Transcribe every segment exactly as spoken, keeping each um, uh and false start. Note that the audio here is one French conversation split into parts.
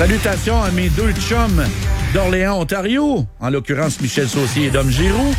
Salutations à mes deux chums d'Orléans, Ontario, en l'occurrence Michel Saucier et Dom Giroux.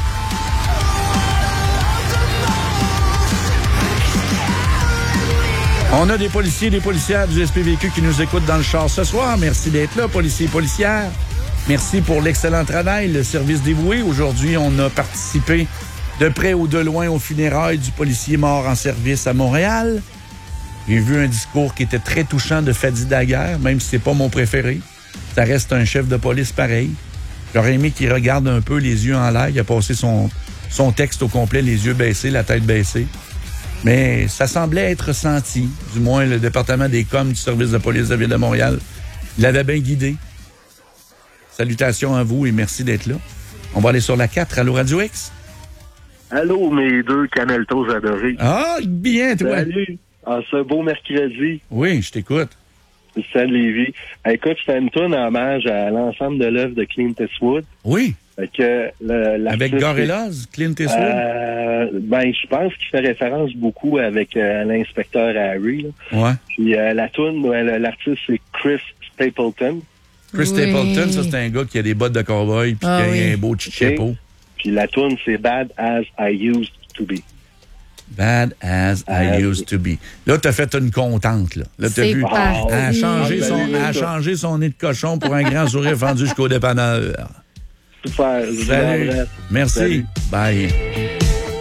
On a des policiers et des policières du S P V Q qui nous écoutent dans le char ce soir. Merci d'être là, policiers et policières. Merci pour l'excellent travail, le service dévoué. Aujourd'hui, on a participé de près ou de loin aux funérailles du policier mort en service à Montréal. J'ai vu un discours qui était très touchant de Fadi Daguerre, même si c'est pas mon préféré. Ça reste un chef de police pareil. J'aurais aimé qu'il regarde un peu les yeux en l'air. Il a passé son, son texte au complet, les yeux baissés, la tête baissée. Mais ça semblait être senti. Du moins, le département des coms du service de police de la Ville de Montréal l'avait bien guidé. Salutations à vous et merci d'être là. On va aller sur la quatre. Allô, Radio X? Allô, mes deux cameltos adorés. Ah, bien, toi. Salut. En ce beau mercredi. Oui, je t'écoute. Salut, Lévi. Écoute, je fais une tourne en hommage à l'ensemble de l'œuvre de Clint Eastwood. Oui. Fait que le, avec Gorillaz, Clint Eastwood? Euh, ben, je pense qu'il fait référence beaucoup avec euh, l'inspecteur Harry. Là. Ouais. Puis euh, la toune, l'artiste, c'est Chris Stapleton. Chris oui. Stapleton, ça, c'est un gars qui a des bottes de cowboy puis ah, qui a oui. un beau petit okay. chapeau. Puis la toune, c'est Bad As I Used to Be. Bad as I used to be. Là, t'as fait une contente, là. Là, t'as vu. Elle a changé son, elle a changé son nez de cochon pour un grand sourire fendu jusqu'au dépanneur. Super. Salut. Merci. Salut. Bye.